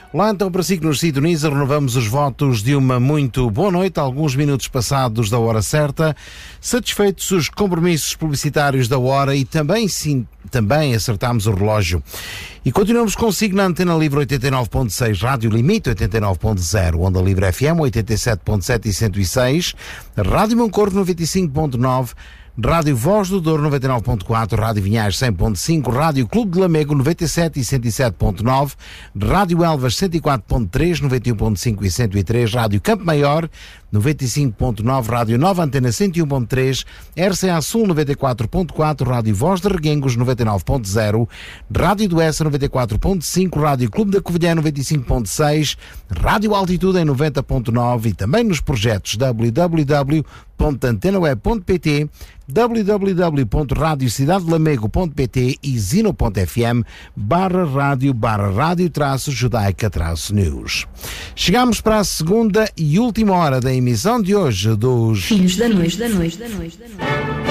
Lá então, para si que nos sintoniza, renovamos os votos de uma muito boa noite, alguns minutos passados da hora certa, satisfeitos os compromissos publicitários da hora e também acertámos o relógio. E continuamos consigo na Antena Livre 89.6, Rádio Limite 89.0, Onda Livre FM 87.7 e 106, Rádio Moncorvo 95.9, Rádio Voz do Douro 99.4, Rádio Vinhais 100.5, Rádio Clube de Lamego 97 e 107.9, Rádio Elvas 104.3, 91.5 e 103, Rádio Campo Maior 95.9, Rádio Nova Antena 101.3, RCA Sul 94.4, Rádio Voz de Reguengos 99.0, Rádio do Essa 94.5, Rádio Clube da Covilhã 95.6, Rádio Altitude em 90.9 e também nos projetos www.antenaweb.pt, www.radiocidadelamego.pt e zino.fm/rádio/judaica-news. Chegamos para a segunda e última hora da emissão de hoje dos Filhos da Noite.